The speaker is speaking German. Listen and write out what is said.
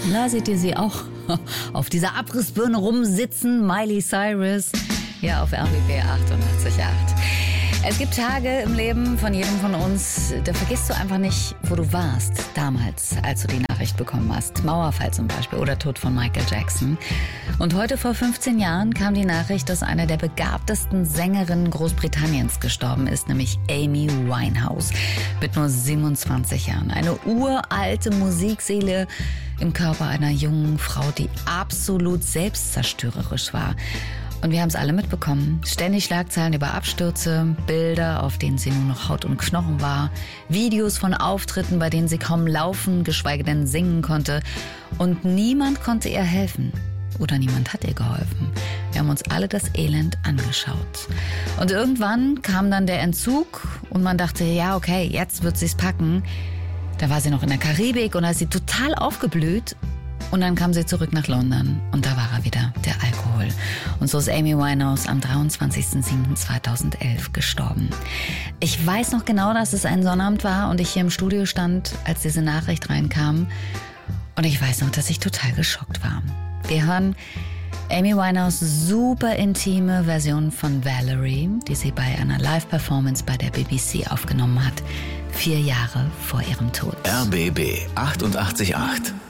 Da seht ihr sie auch auf dieser Abrissbirne rumsitzen, Miley Cyrus, hier auf RBB 88.8. Es gibt Tage im Leben von jedem von uns, da vergisst du einfach nicht, wo du warst damals, als du die Nachricht bekommen hast. Mauerfall zum Beispiel oder Tod von Michael Jackson. Und heute vor 15 Jahren kam die Nachricht, dass eine der begabtesten Sängerinnen Großbritanniens gestorben ist, nämlich Amy Winehouse, mit nur 27 Jahren. Eine uralte Musikseele im Körper einer jungen Frau, die absolut selbstzerstörerisch war. Und wir haben es alle mitbekommen. Ständig Schlagzeilen über Abstürze, Bilder, auf denen sie nur noch Haut und Knochen war, Videos von Auftritten, bei denen sie kaum laufen, geschweige denn singen konnte. Und niemand konnte ihr helfen. Oder niemand hat ihr geholfen. Wir haben uns alle das Elend angeschaut. Und irgendwann kam dann der Entzug und man dachte, ja okay, jetzt wird sie's packen. Da war sie noch in der Karibik und da ist sie total aufgeblüht. Und dann kam sie zurück nach London und da war er wieder, der Alkohol. Und so ist Amy Winehouse am 23.07.2011 gestorben. Ich weiß noch genau, dass es ein Sonnabend war und ich hier im Studio stand, als diese Nachricht reinkam. Und ich weiß noch, dass ich total geschockt war. Wir hören Amy Winehouse super intime Version von Valerie, die sie bei einer Live-Performance bei der BBC aufgenommen hat, 4 Jahre vor ihrem Tod. RBB 88.8